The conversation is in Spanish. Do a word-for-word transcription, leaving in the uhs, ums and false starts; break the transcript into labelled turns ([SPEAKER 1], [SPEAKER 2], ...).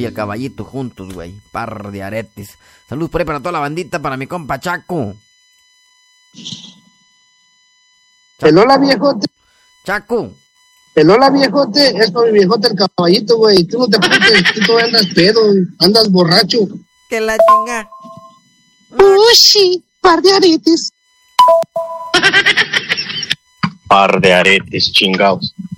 [SPEAKER 1] el caballito juntos, güey. Par de aretes. Salud por ahí para toda la bandita, para mi compa Chaco.
[SPEAKER 2] Pelola, viejote.
[SPEAKER 1] Chaco.
[SPEAKER 2] Pelola, viejote. Es para mi viejote el caballito, güey. Tú no te pontes, tú todavía andas pedo, andas borracho.
[SPEAKER 1] Que la chinga.
[SPEAKER 2] Uy, par de aretes.
[SPEAKER 3] Par de aretes, chingados.